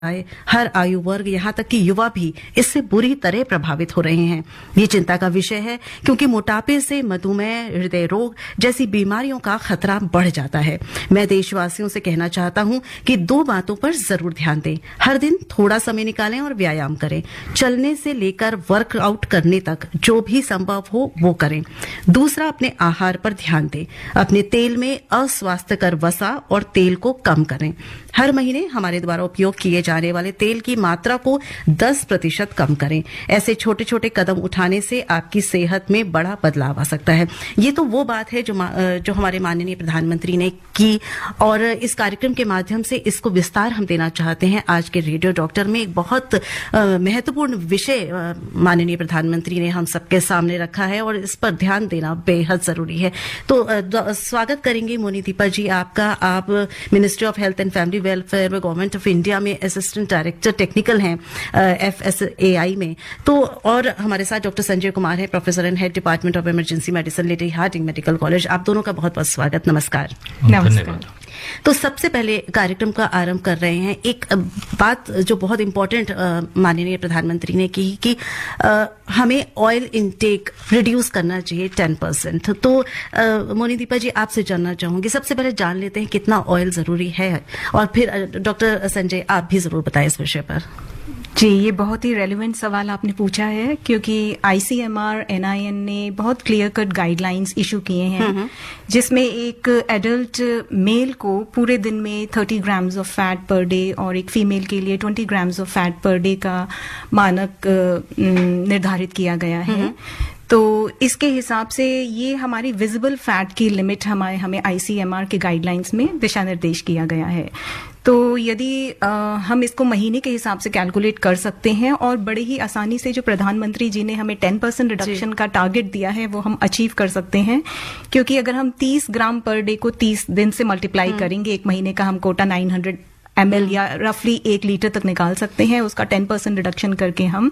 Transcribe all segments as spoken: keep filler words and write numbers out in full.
हर आयु वर्ग यहाँ तक कि युवा भी इससे बुरी तरह प्रभावित हो रहे हैं। ये चिंता का विषय है क्योंकि मोटापे से मधुमेह, हृदय रोग जैसी बीमारियों का खतरा बढ़ जाता है। मैं देशवासियों से कहना चाहता हूँ कि दो बातों पर जरूर ध्यान दें। हर दिन थोड़ा समय निकालें और व्यायाम करें। चलने से लेकर वर्कआउट करने तक जो भी संभव हो वो करें। दूसरा, अपने आहार पर ध्यान दें। अपने तेल में अस्वास्थ्यकर वसा और तेल को कम करें। हर महीने हमारे द्वारा उपयोग किए जाने वाले तेल की मात्रा को दस प्रतिशत कम करें। ऐसे छोटे छोटे कदम उठाने से आपकी सेहत में बड़ा बदलाव आ सकता है। ये तो वो बात है जो जो हमारे माननीय प्रधानमंत्री ने की और इस कार्यक्रम के माध्यम से इसको विस्तार हम देना चाहते हैं। आज के रेडियो डॉक्टर में एक बहुत महत्वपूर्ण विषय माननीय प्रधानमंत्री ने हम सबके सामने रखा है और इस पर ध्यान देना बेहद जरूरी है। तो स्वागत करेंगे मोनी दीपा जी आपका। आप ministry of health and family welfare में गवर्नमेंट ऑफ इंडिया में असिस्टेंट डायरेक्टर टेक्निकल हैं एफ एस ए आई में। तो और हमारे साथ डॉक्टर संजय कुमार है, professor and head department of emergency medicine, lady Hardinge medical college. आप दोनों का बहुत बहुत स्वागत। नमस्कार। नमस्कार। तो सबसे पहले कार्यक्रम का आरंभ कर रहे हैं। एक बात जो बहुत इंपॉर्टेंट माननीय प्रधानमंत्री ने की कि आ, हमें ऑयल इनटेक रिड्यूस करना चाहिए टेन परसेंट। तो मोनी दीपा जी आपसे जानना चाहूंगी, सबसे पहले जान लेते हैं कितना ऑयल जरूरी है और फिर डॉक्टर संजय आप भी जरूर बताएं इस विषय पर। जी, ये बहुत ही रेलेवेंट सवाल आपने पूछा है क्योंकि आई C M R N I N ने बहुत क्लियर कट गाइडलाइंस इशू किए हैं जिसमें एक एडल्ट मेल को पूरे दिन में thirty grams of fat per day और एक फीमेल के लिए twenty grams of fat per day का मानक निर्धारित किया गया है। तो इसके हिसाब से ये हमारी विजिबल फैट की लिमिट हमारे हमें आई सी एम आर के गाइडलाइंस में दिशा निर्देश किया गया है। तो यदि आ, हम इसको महीने के हिसाब से कैलकुलेट कर सकते हैं और बड़े ही आसानी से जो प्रधानमंत्री जी ने हमें टेन परसेंट रिडक्शन का टारगेट दिया है वो हम अचीव कर सकते हैं क्योंकि अगर हम तीस ग्राम पर डे को तीस दिन से मल्टीप्लाई करेंगे, एक महीने का हम Kota nine hundred M L या रफली एक लीटर तक निकाल सकते हैं। उसका टेन परसेंट रिडक्शन करके हम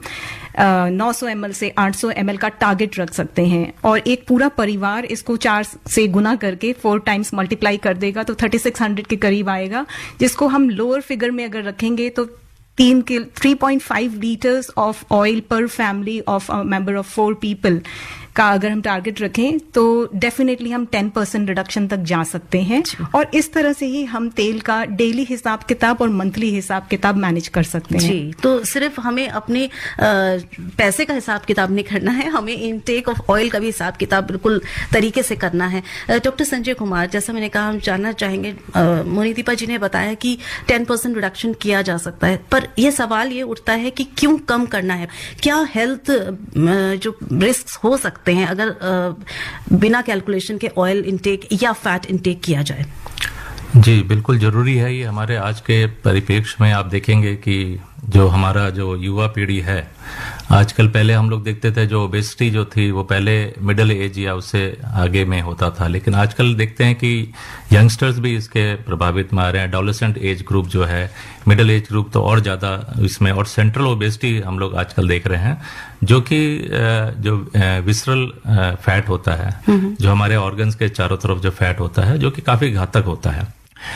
नौ सौ एम एल से आठ सौ एम एल का टारगेट रख सकते हैं और एक पूरा परिवार इसको चार से गुना करके फोर टाइम्स मल्टीप्लाई कर देगा तो थर्टी सिक्स हंड्रेड के करीब आएगा, जिसको हम लोअर फिगर में अगर रखेंगे तो तीन के three point five litres of oil पर family of member of four people का अगर हम टारगेट रखें तो डेफिनेटली हम टेन परसेंट रिडक्शन तक जा सकते हैं और इस तरह से ही हम तेल का डेली हिसाब किताब और मंथली हिसाब किताब मैनेज कर सकते हैं। जी, तो सिर्फ हमें अपने आ, पैसे का हिसाब किताब नहीं करना है, हमें इनटेक ऑफ ऑयल का भी हिसाब किताब बिल्कुल तरीके से करना है। डॉक्टर संजय कुमार, जैसा मैंने कहा हम जानना चाहेंगे, मोनी दीपा जी ने बताया कि टेन परसेंट रिडक्शन किया जा सकता है, पर यह सवाल ये उठता है कि क्यों कम करना है? क्या हेल्थ जो रिस्क हो सकते हैं अगर आ, बिना कैलकुलेशन के ऑयल इंटेक या फैट इंटेक किया जाए? जी, बिल्कुल जरूरी है ये। हमारे आज के परिप्रेक्ष्य में आप देखेंगे कि जो हमारा जो युवा पीढ़ी है आजकल, पहले हम लोग देखते थे जो ओबेसिटी जो थी वो पहले मिडिल एज या उससे आगे में होता था, लेकिन आजकल देखते हैं कि यंगस्टर्स भी इसके प्रभावित में आ रहे हैं। एडोलेसेंट एज ग्रुप जो है, मिडिल एज ग्रुप तो और ज्यादा इसमें, और सेंट्रल ओबेसिटी हम लोग आजकल देख रहे हैं जो कि जो विसरल फैट होता है, जो हमारे ऑर्गन्स के चारों तरफ जो फैट होता है जो कि काफी घातक होता है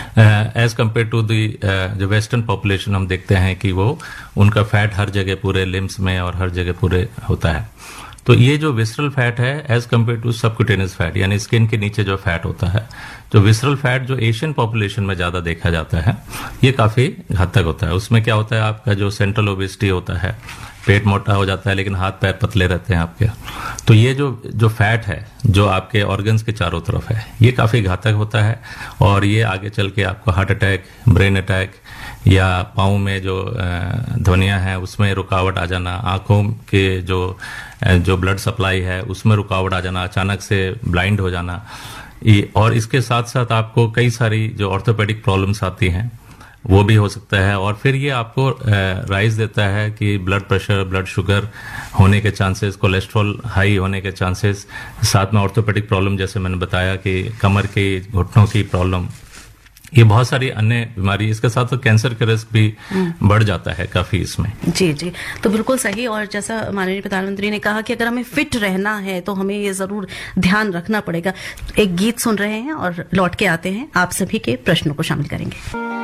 एज कम्पेयर टू दी जो वेस्टर्न पॉपुलेशन। हम देखते हैं कि वो उनका फैट हर जगह पूरे लिम्स में और हर जगह पूरे होता है। तो ये जो विसरल फैट है as compare to subcutaneous fat यानी स्किन के नीचे जो फैट होता है, जो विसरल फैट जो एशियन पॉपुलेशन में ज्यादा देखा जाता है, ये काफी घातक होता है। उसमें क्या होता है, आपका जो सेंट्रल ओबेसिटी होता है, पेट मोटा हो जाता है लेकिन हाथ पैर पतले रहते हैं आपके। तो ये जो जो फैट है जो आपके ऑर्गन्स के चारों तरफ है, ये काफी घातक होता है और ये आगे चल के आपको हार्ट अटैक, ब्रेन अटैक या पाँव में जो ध्वनियां हैं उसमें रुकावट आ जाना, आंखों के जो जो ब्लड सप्लाई है उसमें रुकावट आ जाना, अचानक से ब्लाइंड हो जाना, और इसके साथ साथ आपको कई सारी जो ऑर्थोपेडिक प्रॉब्लम्स आती हैं वो भी हो सकता है। और फिर ये आपको राइज देता है कि ब्लड प्रेशर, ब्लड शुगर होने के चांसेस, कोलेस्ट्रॉल हाई होने के चांसेस, साथ में ऑर्थोपेडिक प्रॉब्लम जैसे मैंने बताया कि कमर की, घुटनों की प्रॉब्लम, ये बहुत सारी अन्य बीमारी, इसके साथ तो कैंसर का रिस्क भी बढ़ जाता है काफी इसमें। जी जी, तो बिल्कुल सही। और जैसा माननीय प्रधानमंत्री ने कहा कि अगर हमें फिट रहना है तो हमें ये जरूर ध्यान रखना पड़ेगा। एक गीत सुन रहे हैं और लौट के आते हैं, आप सभी के प्रश्नों को शामिल करेंगे।